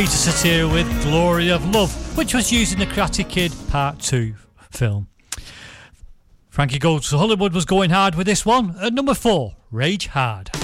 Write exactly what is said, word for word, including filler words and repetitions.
Peter Cetera with Glory of Love, which was used in the Karate Kid Part two film. Frankie Goes to Hollywood was going hard with this one. At number four, Rage Hard.